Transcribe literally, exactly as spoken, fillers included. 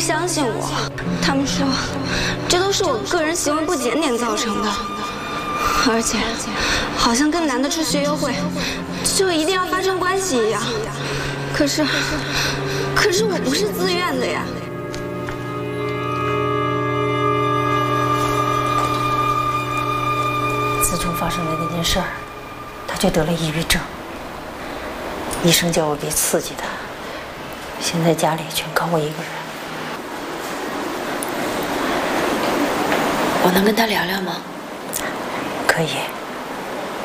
相信我，他们说这都是我个人行为不检点造成的，而且好像跟男的出学友会就一定要发生关系一样。可是，可是我不是自愿的呀。 自从发生了那件事儿，他就得了抑郁症，医生叫我别刺激他。现在家里全靠我一个人。 我能跟他聊聊吗？ 可以。